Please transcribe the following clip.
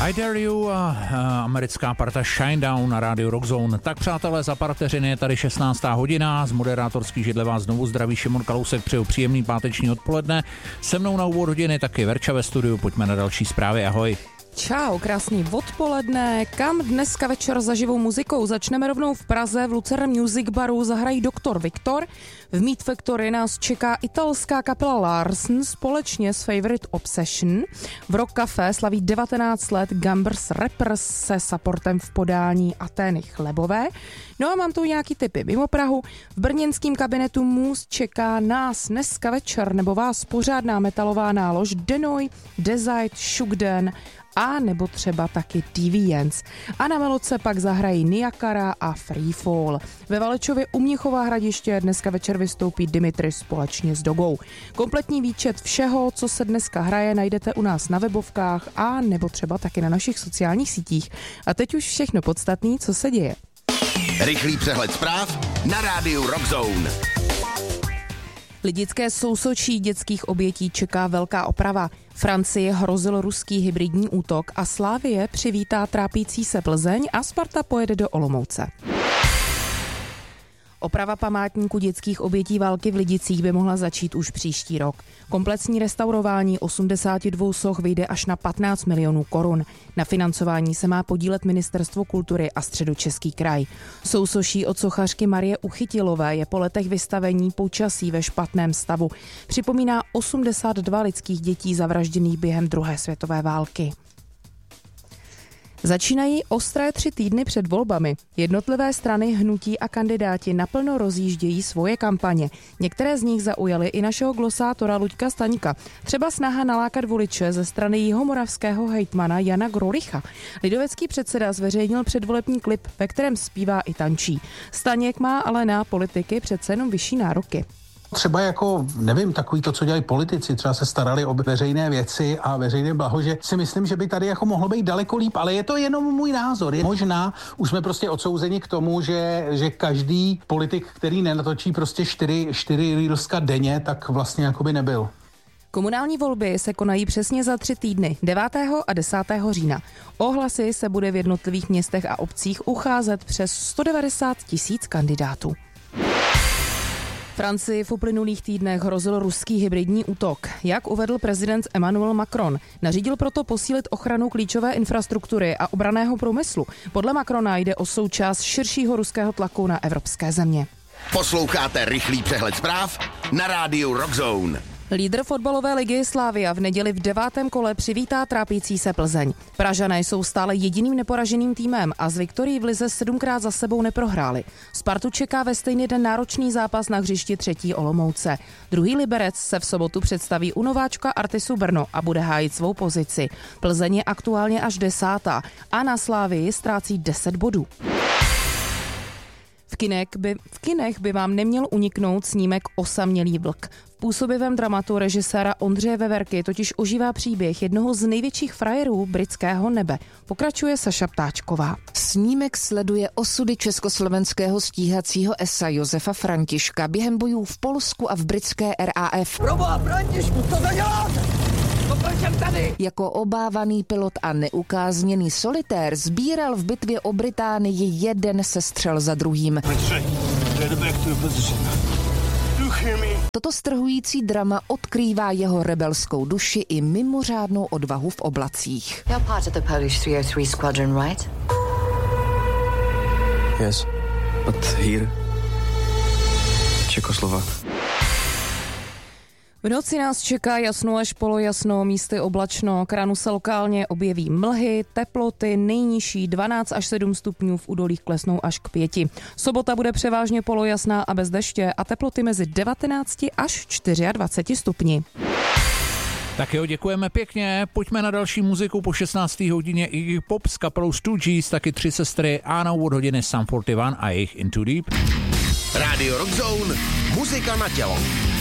I Dare You a americká parta Shinedown na rádiu Rockzone. Tak přátelé, za pár vteřin je tady 16. hodina. Z moderátorský židle vás znovu zdraví Šimon Kalousek, přeju příjemný páteční odpoledne. Se mnou na úvod hodiny taky Verča ve studiu, pojďme na další zprávy, ahoj. Čau, krásný odpoledne. Kam dneska večer za živou muzikou? Začneme rovnou v Praze, v Lucerne Music Baru zahrají Dr. Viktor. V Meat Factory nás čeká italská kapela Larsen společně s Favorite Obsession. V Rock Café slaví 19 let Gambers Rappers se supportem v podání Atény Chlebové. No a mám tu nějaký tipy mimo Prahu. V brněnským kabinetu Mus čeká nás dneska večer nebo vás pořádná metalová nálož Denoy, Desite, Shugden a nebo třeba taky Deviants. A na Melodce pak zahrají Niakara a Freefall. Ve Valečově u Mnichova Hradiště dneska večer vystoupí Dimitri společně s Dogou. Kompletní výčet všeho, co se dneska hraje, najdete u nás na webovkách a nebo třeba taky na našich sociálních sítích. A teď už všechno podstatné, co se děje. Rychlý přehled zpráv na rádiu Rockzone. Lidické sousočí dětských obětí čeká velká oprava. Francii hrozil ruský hybridní útok a Slavie přivítá trápící se Plzeň a Sparta pojede do Olomouce. Oprava památníku dětských obětí války v Lidicích by mohla začít už příští rok. Komplexní restaurování 82 soch vyjde až na 15 milionů korun. Na financování se má podílet Ministerstvo kultury a Středočeský kraj. Sousoší od sochařky Marie Uchytilové je po letech vystavení počasí ve špatném stavu. Připomíná 82 lidských dětí zavražděných během druhé světové války. Začínají ostré 3 týdny před volbami. Jednotlivé strany, hnutí a kandidáti naplno rozjíždějí svoje kampaně. Některé z nich zaujaly i našeho glosátora Luďka Staňka. Třeba snaha nalákat voliče ze strany jihomoravského hejtmana Jana Grolicha. Lidovecký předseda zveřejnil předvolební klip, ve kterém zpívá i tančí. Staněk má ale na politiky přece jenom vyšší nároky. Třeba jako, nevím, takový to, co dělají politici, třeba se starali o veřejné věci a veřejné blaho, že si myslím, že by tady jako mohlo být daleko líp, ale je to jenom můj názor. Možná už jsme prostě odsouzeni k tomu, že každý politik, který nenatočí prostě 4 reelska denně, tak vlastně jako by nebyl. Komunální volby se konají přesně za 3 týdny, 9. a 10. října. O hlasy se bude v jednotlivých městech a obcích ucházet přes 190 000 kandidátů. Francii v uplynulých týdnech hrozil ruský hybridní útok. Jak uvedl prezident Emmanuel Macron, nařídil proto posílit ochranu klíčové infrastruktury a obranného průmyslu. Podle Macrona jde o součást širšího ruského tlaku na evropské země. Posloucháte rychlý přehled zpráv na rádiu Rockzone. Lídr fotbalové ligy Slavia v neděli v 9. kole přivítá trápící se Plzeň. Pražané jsou stále jediným neporaženým týmem a z viktorií v lize 7krát za sebou neprohráli. Spartu čeká ve stejný den náročný zápas na hřišti 3. Olomouce. Druhý Liberec se v sobotu představí u nováčka Artisu Brno a bude hájit svou pozici. Plzeň je aktuálně až 10. a na Slavii ztrácí 10 bodů. V kinech by vám neměl uniknout snímek Osamělý vlk. V působivém dramatu režiséra Ondřeje Veverky totiž ožívá příběh jednoho z největších frajerů britského nebe. Pokračuje Saša Ptáčková. Snímek sleduje osudy československého stíhacího esa Josefa Františka během bojů v Polsku a v britské RAF. Proboha, Františku, co to děláte? Jako obávaný pilot a neukázněný solitér sbíral v bitvě o Británii jeden sestřel za druhým. Toto strhující drama odkrývá jeho rebelskou duši i mimořádnou odvahu v oblacích. You're part of the Polish 303 squadron, right? Yes, but here, Czechoslovak. V noci nás čeká jasno až polojasno, místy oblačno, k ránu se lokálně objeví mlhy, teploty nejnižší 12 až 7 stupňů, v údolích klesnou až k 5. Sobota bude převážně polojasná a bez deště a teploty mezi 19 až 24 stupni. Tak jo, děkujeme pěkně, pojďme na další muziku po 16. hodině Iggy Pop s kapelou Stooges, taky 3 sestry a na úvod hodiny Sum 41 a jejich Into Deep. Radio Rockzone, muzika na tělo.